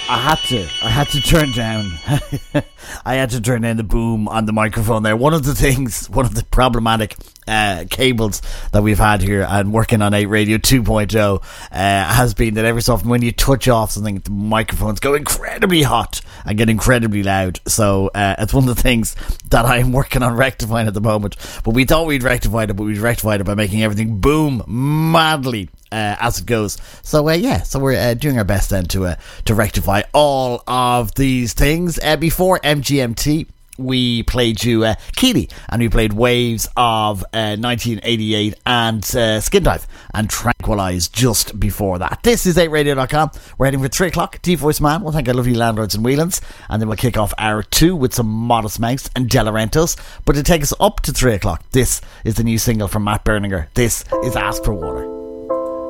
I had to turn down. I had to turn down the boom on the microphone there. One of the problematic cables that we've had here and working on 8 Radio 2.0 has been that every so often when you touch off something, the microphones go incredibly hot and get incredibly loud. So it's one of the things that I'm working on rectifying at the moment. But we thought we'd rectified it, but we'd rectified it by making everything boom madly as it goes. So we're doing our best then to rectify all of these things. Before MGMT, we played you Keely, and we played Waves of 1988 and Skin Dive and Tranquilize just before that. This is 8radio.com. We're heading for 3 o'clock. D-Voice Man, we'll thank our lovely landlords and Whelan's, and then we'll kick off hour 2 with some Modest Mouse and De Laurentiis. But to take us up to 3 o'clock, this is the new single from Matt Berninger. This is Ask for Water.